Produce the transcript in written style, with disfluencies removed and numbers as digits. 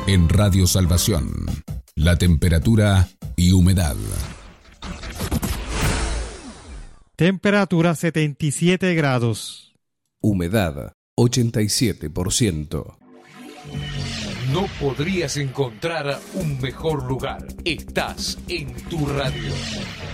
En Radio Salvación, la temperatura y humedad. Temperatura 77 grados. Humedad 87%. No podrías encontrar un mejor lugar. Estás en tu radio.